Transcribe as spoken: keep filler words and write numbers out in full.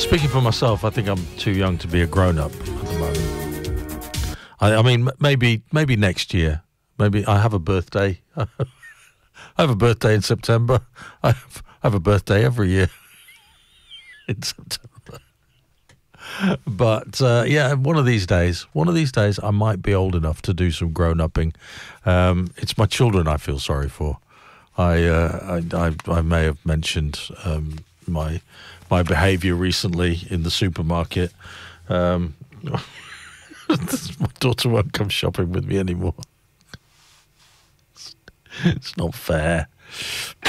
speaking for myself, I think I'm too young to be a grown-up at the moment. I, I mean, maybe maybe next year. Maybe I have a birthday. I have a birthday in September. I have, I have a birthday every year in September. But uh, yeah, one of these days, one of these days, I might be old enough to do some grown-upping. Um, it's my children I feel sorry for. I uh, I, I, I may have mentioned um, my my behaviour recently in the supermarket. Um, my daughter won't come shopping with me anymore. It's not fair.